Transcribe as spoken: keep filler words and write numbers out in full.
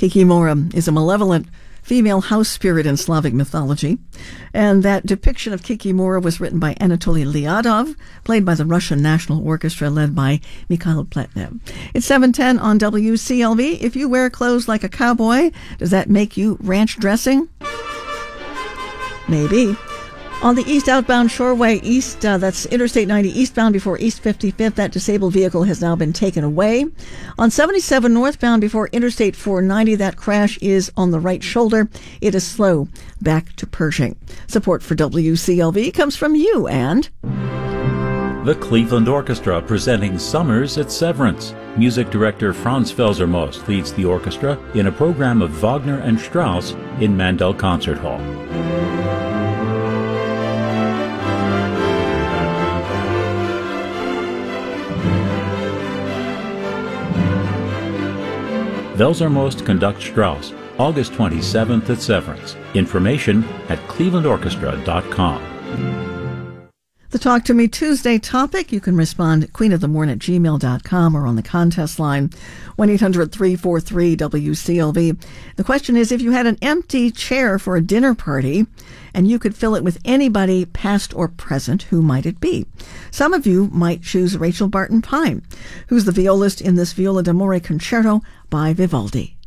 Kikimora is a malevolent female house spirit in Slavic mythology, and that depiction of Kikimora was written by Anatoly Lyadov, played by the Russian National Orchestra led by Mikhail Pletnev. It's seven ten on W C L V. If you wear clothes like a cowboy, does that make you ranch dressing? Maybe. On the east outbound Shoreway East, uh, that's Interstate ninety eastbound before East fifty-fifth, that disabled vehicle has now been taken away. On seventy-seven northbound before Interstate four ninety, that crash is on the right shoulder. It is slow back to Pershing. Support for W C L V comes from you and the Cleveland Orchestra presenting Summers at Severance. Music director Franz Felsermost leads the orchestra in a program of Wagner and Strauss in Mandel Concert Hall. Felsermost conducts Strauss, August twenty-seventh at Severance. Information at cleveland orchestra dot com. The Talk to Me Tuesday topic, you can respond at queen of the morn at gmail dot com or on the contest line, one eight hundred three four three W C L V. The question is, if you had an empty chair for a dinner party and you could fill it with anybody past or present, who might it be? Some of you might choose Rachel Barton Pine, who's the violist in this Viola d'Amore concerto by Vivaldi.